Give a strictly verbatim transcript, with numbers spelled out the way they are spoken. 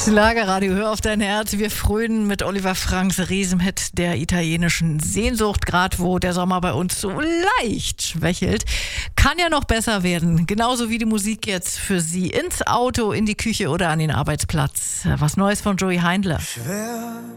Schlagerradio, hör auf dein Herz. Wir frönen mit Oliver Franks Riesenhit der italienischen Sehnsucht, gerade wo der Sommer bei uns so leicht schwächelt. Kann ja noch besser werden, genauso wie die Musik jetzt für Sie ins Auto, in die Küche oder an den Arbeitsplatz. Was Neues von Joey Heindler. Schwer